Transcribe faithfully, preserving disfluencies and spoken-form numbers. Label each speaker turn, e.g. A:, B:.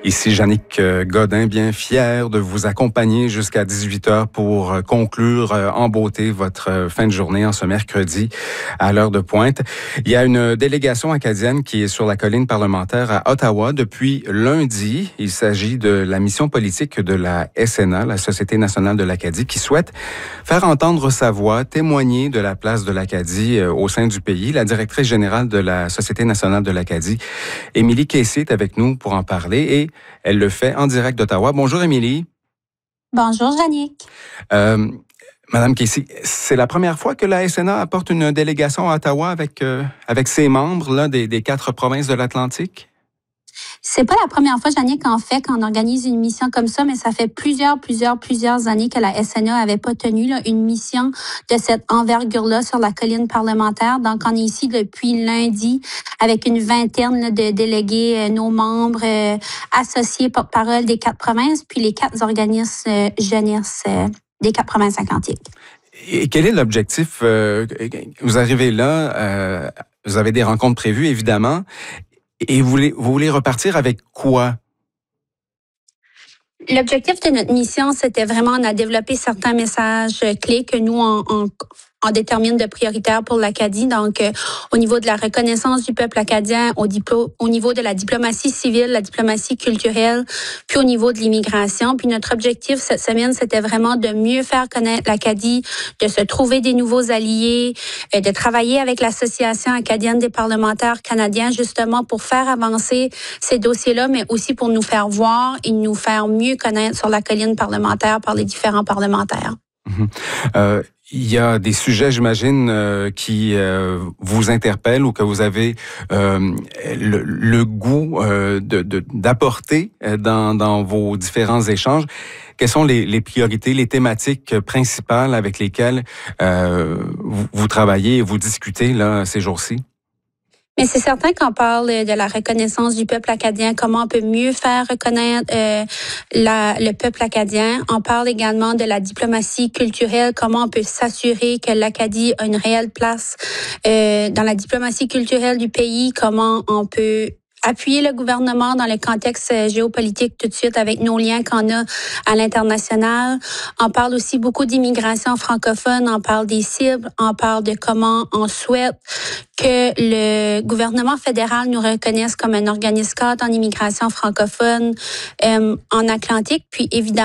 A: Ici Yannick Godin, bien fier de vous accompagner jusqu'à dix-huit heures pour conclure en beauté votre fin de journée en ce mercredi à l'heure de pointe. Il y a une délégation acadienne qui est sur la colline parlementaire à Ottawa depuis lundi. Il s'agit de la mission politique de la S N A, la Société nationale de l'Acadie, qui souhaite faire entendre sa voix, témoigner de la place de l'Acadie au sein du pays. La directrice générale de la Société nationale de l'Acadie, Émilie Casey, est avec nous pour en parler et elle le fait en direct d'Ottawa. Bonjour, Émilie.
B: Bonjour, Yannick.
A: Euh, Madame Casey, c'est la première fois que la S N A apporte une délégation à Ottawa avec, euh, avec ses membres là, des, des quatre provinces de l'Atlantique?
B: C'est pas la première fois, Yannick, en fait, qu'on organise une mission comme ça, mais ça fait plusieurs, plusieurs, plusieurs années que la S N A avait pas tenu là, une mission de cette envergure-là sur la colline parlementaire. Donc, on est ici depuis lundi avec une vingtaine là, de délégués, euh, nos membres euh, associés porte-parole des quatre provinces, puis les quatre organismes euh, jeunesse euh, des quatre provinces atlantiques.
A: Et quel est l'objectif? Euh, vous arrivez là, euh, vous avez des rencontres prévues, évidemment. Et vous voulez, vous voulez repartir avec quoi?
B: L'objectif de notre mission, c'était vraiment de développer certains messages clés que nous, on, on, on détermine de prioritaires pour l'Acadie. Donc, euh, au niveau de la reconnaissance du peuple acadien, au, diplo, au niveau de la diplomatie civile, la diplomatie culturelle, puis au niveau de l'immigration. Puis notre objectif cette semaine, c'était vraiment de mieux faire connaître l'Acadie, de se trouver des nouveaux alliés, euh, de travailler avec l'Association acadienne des parlementaires canadiens, justement pour faire avancer ces dossiers-là, mais aussi pour nous faire voir et nous faire mieux connaître sur la colline parlementaire par les différents parlementaires.
A: Mmh. Euh, il y a des sujets, j'imagine, euh, qui euh, vous interpellent ou que vous avez euh, le, le goût euh, de, de, d'apporter dans, dans vos différents échanges. Quelles sont les, les priorités, les thématiques principales avec lesquelles euh, vous, vous travaillez et vous discutez là, ces jours-ci?
B: Mais c'est certain qu'on parle de la reconnaissance du peuple acadien, comment on peut mieux faire reconnaître euh, la, le peuple acadien. On parle également de la diplomatie culturelle, comment on peut s'assurer que l'Acadie a une réelle place euh, dans la diplomatie culturelle du pays, comment on peut appuyer le gouvernement dans le contexte géopolitique tout de suite avec nos liens qu'on a à l'international. On parle aussi beaucoup d'immigration francophone, on parle des cibles, on parle de comment on souhaite que le gouvernement fédéral nous reconnaisse comme un organisme cadre en immigration francophone euh, en Atlantique, puis évidemment